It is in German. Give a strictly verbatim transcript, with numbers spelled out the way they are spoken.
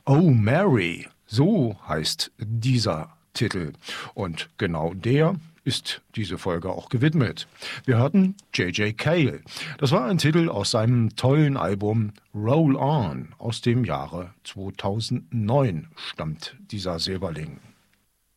Oh Mary, so heißt dieser Titel. Und genau der ist diese Folge auch gewidmet. Wir hörten J J Cale. Das war ein Titel aus seinem tollen Album Roll On aus dem Jahre zweitausendneun stammt dieser Silberling.